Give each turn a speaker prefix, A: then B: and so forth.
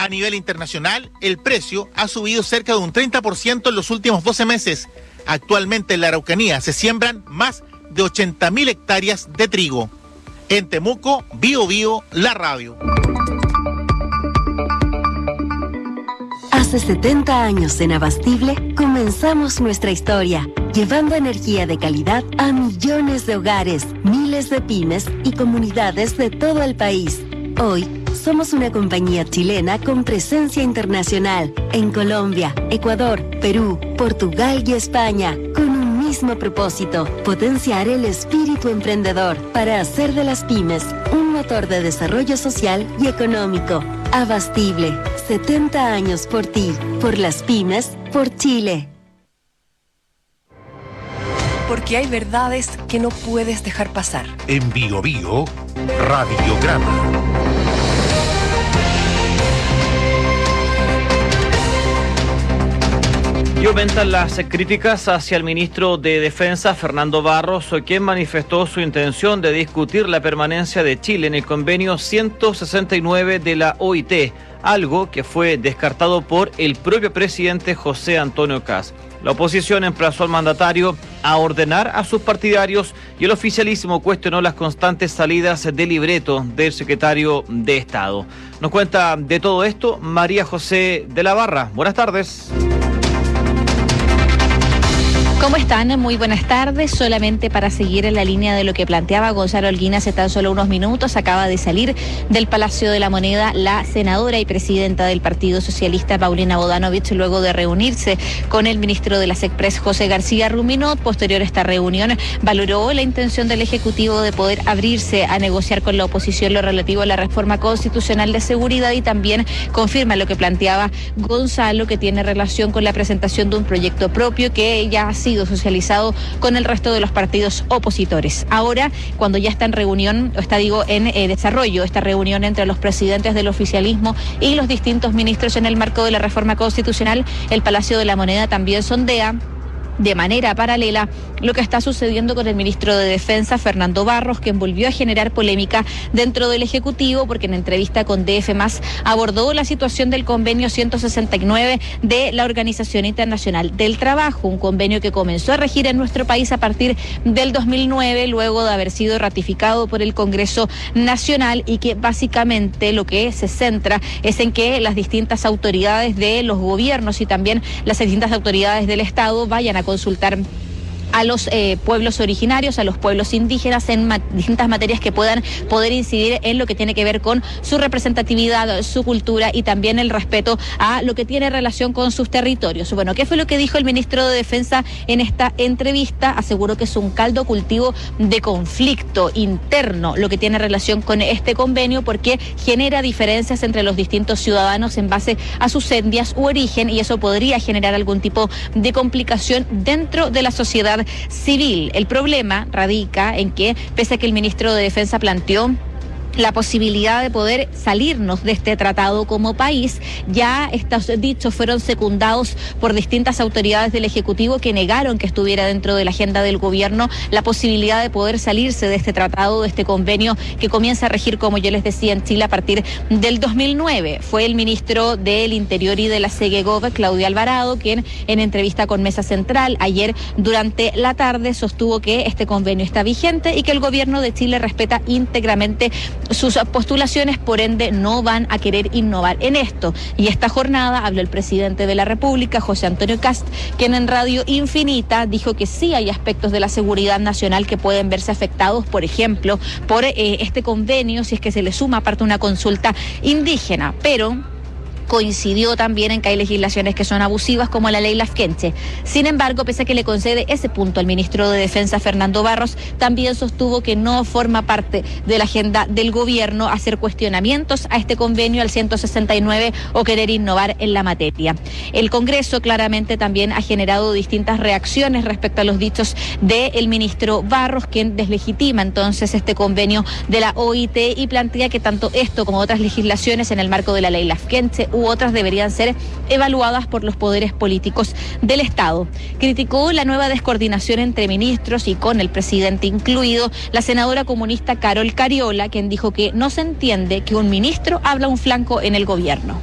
A: A nivel internacional, el precio ha subido cerca de un 30% en los últimos 12 meses. Actualmente en la Araucanía se siembran más de 80.000 hectáreas de trigo. En Temuco, Bío Bío, la radio.
B: Hace 70 años en Abastible comenzamos nuestra historia, llevando energía de calidad a millones de hogares, miles de pymes y comunidades de todo el país. Hoy, somos una compañía chilena con presencia internacional en Colombia, Ecuador, Perú, Portugal y España, con un mismo propósito: potenciar el espíritu emprendedor para hacer de las pymes un motor de desarrollo social y económico. Abastible, 70 años por ti, por las pymes, por Chile.
C: Porque hay verdades que no puedes dejar pasar.
D: En Bío Bío, Radiograma.
E: Y aumentan las críticas hacia el ministro de Defensa, Fernando Barros, quien manifestó su intención de discutir la permanencia de Chile en el convenio 169 de la OIT, algo que fue descartado por el propio presidente José Antonio Kast. La oposición emplazó al mandatario a ordenar a sus partidarios y el oficialismo cuestionó las constantes salidas de libreto del secretario de Estado. Nos cuenta de todo esto María José de la Barra. Buenas tardes.
F: ¿Cómo están? Muy buenas tardes. Solamente para seguir en la línea de lo que planteaba Gonzalo Holguín hace tan solo unos minutos, acaba de salir del Palacio de la Moneda la senadora y presidenta del Partido Socialista, Paulina Bodanovich, luego de reunirse con el ministro de la SECPRES, José García Ruminot. Posterior a esta reunión, valoró la intención del Ejecutivo de poder abrirse a negociar con la oposición lo relativo a la reforma constitucional de seguridad, y también confirma lo que planteaba Gonzalo, que tiene relación con la presentación de un proyecto propio que ya ha sido socializado con el resto de los partidos opositores. Ahora, cuando ya está en reunión, en desarrollo, esta reunión entre los presidentes del oficialismo y los distintos ministros en el marco de la reforma constitucional, el Palacio de la Moneda también sondea de manera paralela lo que está sucediendo con el ministro de Defensa, Fernando Barros, quien volvió a generar polémica dentro del Ejecutivo porque en entrevista con DF+ abordó la situación del convenio 169 de la Organización Internacional del Trabajo, un convenio que comenzó a regir en nuestro país a partir del 2009, luego de haber sido ratificado por el Congreso Nacional, y que básicamente lo que se centra es en que las distintas autoridades de los gobiernos y también las distintas autoridades del Estado vayan a consultar a los pueblos originarios, a los pueblos indígenas en distintas materias que puedan poder incidir en lo que tiene que ver con su representatividad, su cultura y también el respeto a lo que tiene relación con sus territorios. Bueno, ¿qué fue lo que dijo el ministro de Defensa en esta entrevista? Aseguró que es un caldo cultivo de conflicto interno lo que tiene relación con este convenio, porque genera diferencias entre los distintos ciudadanos en base a sus etnias u origen, y eso podría generar algún tipo de complicación dentro de la sociedad civil. El problema radica en que, pese a que el ministro de Defensa planteó la posibilidad de poder salirnos de este tratado como país, ya estos dichos fueron secundados por distintas autoridades del Ejecutivo que negaron que estuviera dentro de la agenda del gobierno la posibilidad de poder salirse de este tratado, de este convenio que comienza a regir, como yo les decía, en Chile a partir del 2009. Fue el ministro del Interior y de la CEGEGOV, Claudio Alvarado, quien en entrevista con Mesa Central ayer durante la tarde sostuvo que este convenio está vigente y que el gobierno de Chile respeta íntegramente sus postulaciones, por ende no van a querer innovar en esto. Y esta jornada habló el presidente de la República, José Antonio Kast, quien en Radio Infinita dijo que sí hay aspectos de la seguridad nacional que pueden verse afectados, por ejemplo, por este convenio, si es que se le suma aparte una consulta indígena, pero coincidió también en que hay legislaciones que son abusivas, como la ley Lafkenche. Sin embargo, pese a que le concede ese punto al ministro de Defensa, Fernando Barros, también sostuvo que no forma parte de la agenda del gobierno hacer cuestionamientos a este convenio, al 169, o querer innovar en la materia. El Congreso claramente también ha generado distintas reacciones respecto a los dichos del ministro Barros, quien deslegitima entonces este convenio de la OIT y plantea que tanto esto como otras legislaciones en el marco de la ley Lafkenche u otras deberían ser evaluadas por los poderes políticos del Estado. Criticó la nueva descoordinación entre ministros y con el presidente incluido la senadora comunista Carol Cariola, quien dijo que no se entiende que un ministro habla un flanco en el gobierno.